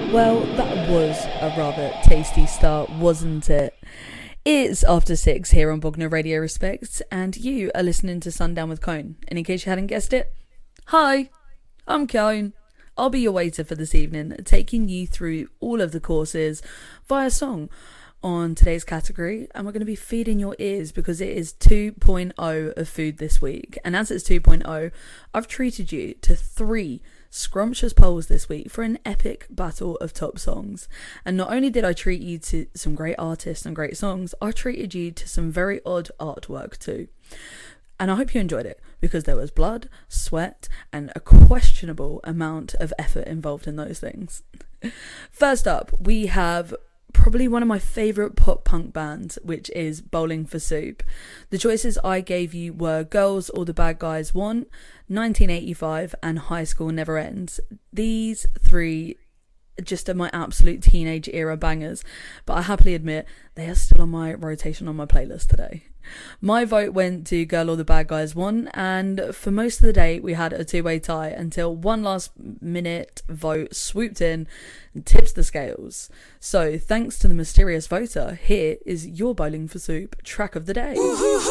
Well, that was a rather tasty start, wasn't it? It's after 6 here on Bognor Radio Respects, and you are listening to Sundown with Cone. And in case you hadn't guessed it, hi, I'm Cone. I'll be your waiter for this evening, taking you through all of the courses via song on today's category, and we're going to be feeding your ears because it is 2.0 of food this week. And as it's 2.0, I've treated you to 3 scrumptious polls this week for an epic battle of top songs. And not only did I treat you to some great artists and great songs, I treated you to some very odd artwork too. And I hope you enjoyed it, because there was blood, sweat, and a questionable amount of effort involved in those things. First up, we have probably one of my favourite pop punk bands, which is Bowling for Soup. The choices I gave you were Girls All the Bad Guys Want, 1985, and High School Never Ends. These 3 just are my absolute teenage era bangers, but I happily admit they are still on my rotation on my playlist today. My vote went to Girl All the Bad Guys Want, and for most of the day we had a 2-way tie until one last minute vote swooped in and tipped the scales. So thanks to the mysterious voter, here is your Bowling for Soup track of the day.